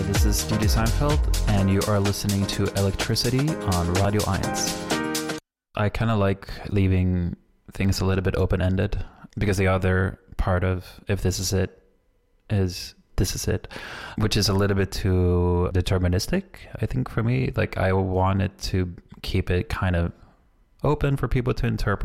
This is DJ Seinfeld, and you are listening to Electricity on Radio 1. I kind of like leaving things a little bit open-ended, because the other part of If This Is It is This Is It, which is a little bit too deterministic, I think, for me. Like, I wanted to keep it kind of open for people to interpret.